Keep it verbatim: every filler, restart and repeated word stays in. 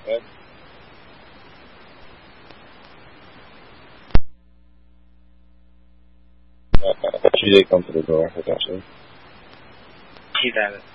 She did come to the door. I forgot she. She did.